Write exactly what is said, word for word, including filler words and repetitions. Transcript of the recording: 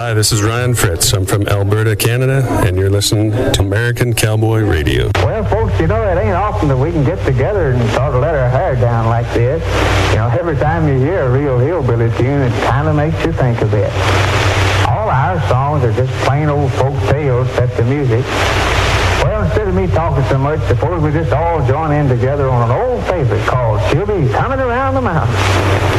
Hi, this is Ryan Fritz. I'm from Alberta, Canada, and you're listening to American Cowboy Radio. Well, folks, you know, it ain't often that we can get together and sort of let our hair down like this. You know, every time you hear a real hillbilly tune, it kind of makes you think of it. All our songs are just plain old folk tales set to music. Well, instead of me talking so much, suppose we just all join in together on an old favorite called She'll Be Coming Around the Mountain.